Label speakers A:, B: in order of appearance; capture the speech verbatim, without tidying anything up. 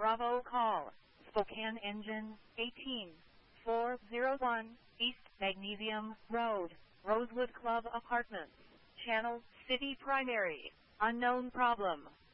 A: Bravo call. Spokane engine, eighteen four oh one, East Magnesium Road, Rosewood Club Apartments. Channel, City Primary. Unknown problem.